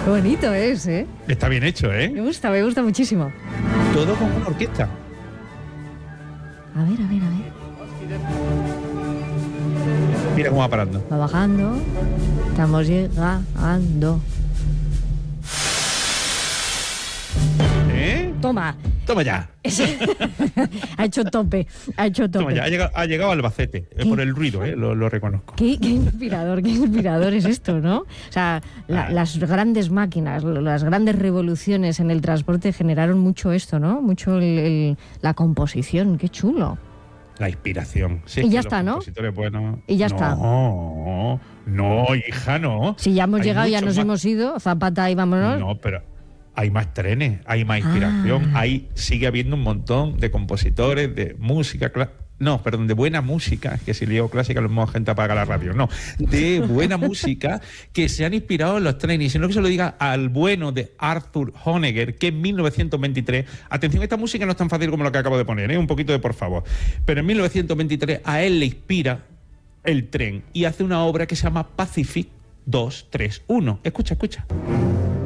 Qué bonito es, ¿eh? Está bien hecho, Me ¿eh? me gusta muchísimo. Todo con una orquesta. A ver, a ver, a ver. Mira cómo va parando. Va bajando. Estamos llegando. ¿Eh? Toma. Toma ya. Ha hecho tope. Ha hecho tope. Toma ya. Ha llegado a Albacete. Por el ruido, lo reconozco. Qué inspirador es esto, ¿no? O sea, las grandes máquinas, las grandes revoluciones en el transporte generaron mucho esto, ¿no? Mucho la composición. Qué chulo. La inspiración. Sí, y ya está, ¿no? Buenos. Y ya está. No, hija, no. Si ya hemos Hay llegado, ya nos más. hemos ido, Zapata y vámonos. No, pero hay más trenes, hay más inspiración, sigue habiendo un montón de compositores, de música, de buena música, que si leo clásica lo mismo gente apaga la radio, no, de buena música que se han inspirado en los trenes, y si no que se lo diga al bueno de Arthur Honegger, que en 1923, atención, esta música no es tan fácil como lo que acabo de poner, un poquito de por favor, pero en 1923 a él le inspira el tren y hace una obra que se llama Pacific 231. Escucha.